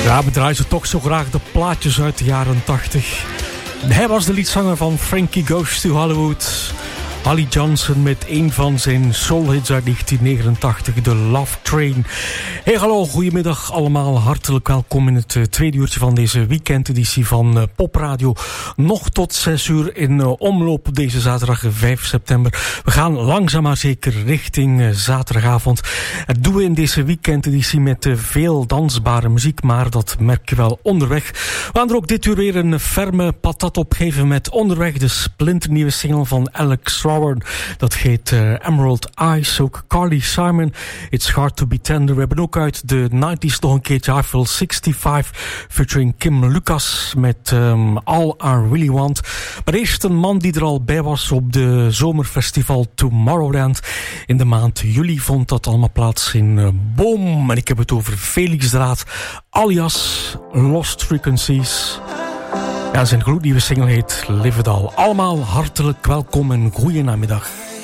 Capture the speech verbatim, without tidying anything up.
Ja, we draaien ze toch zo graag de plaatjes uit de jaren tachtig. Hij was de liedzanger van Frankie Goes to Hollywood. Holly Johnson met een van zijn soulhits uit negentien negenentachtig, The Love Train. Hey, hallo, goedemiddag allemaal. Hartelijk welkom in het uh, tweede uurtje van deze weekendeditie van uh, Popradio. Nog tot zes uur in uh, omloop deze zaterdag vijf september. We gaan langzaam maar zeker richting uh, zaterdagavond. Dat doen we in deze weekendeditie met uh, veel dansbare muziek, maar dat merk je wel onderweg. We gaan er ook dit uur weer een ferme patat op geven met onderweg de splinternieuwe single van Alex Rowan. Dat heet uh, Emerald Eyes. Ook Carly Simon, It's Hard to Be Tender. We hebben ook uit de nineties nog een keertje I Feel sixty-five featuring Kim Lucas met um, All I Really Want. Maar eerst een man die er al bij was op de zomerfestival Tomorrowland. In de maand juli vond dat allemaal plaats in uh, Boom. En ik heb het over Felix Draat alias Lost Frequencies. Ja, zijn gloednieuwe single heet Live It All. Allemaal hartelijk welkom en goeie namiddag.